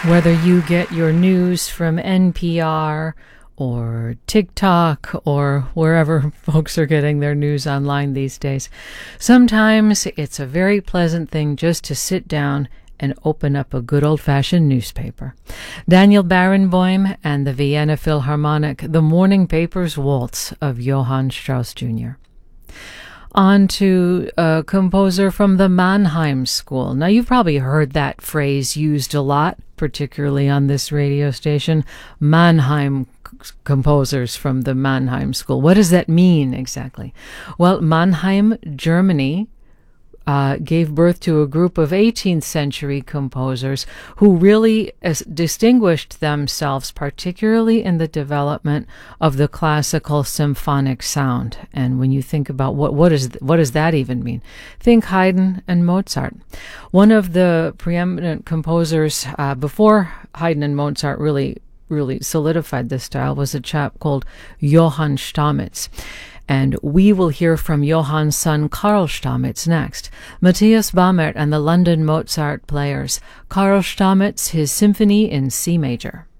Whether you get your news from NPR or TikTok or wherever folks are getting their news online these days, sometimes it's a very pleasant thing just to sit down and open up a good old-fashioned newspaper. Daniel Barenboim and the Vienna Philharmonic, The Morning Paper's Waltz of Johann Strauss Jr. On to a composer from the Mannheim School. Now, you've probably heard that phrase used a lot, particularly on this radio station. Mannheim composers from the Mannheim School. What does that mean exactly? Well, Mannheim, Germany, gave birth to a group of 18th century composers who really distinguished themselves, particularly in the development of the classical symphonic sound. And when you think about what does that even mean? Think Haydn and Mozart. One of the preeminent composers before Haydn and Mozart really solidified this style was a chap called Johann Stamitz. And we will hear from Johann's son Karl Stamitz next. Matthias Bammert and the London Mozart Players. Karl Stamitz, his Symphony in C major.